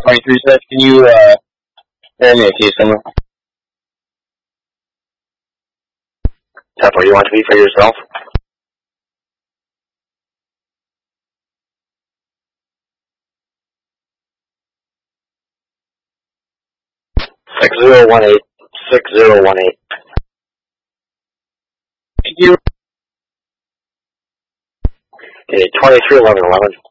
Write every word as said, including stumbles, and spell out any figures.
twenty-three says, can you, uh, send me a case number? Tempo, you want to be for yourself? Six zero one eight six zero one eight. Thank you. Okay, twenty-three eleven eleven.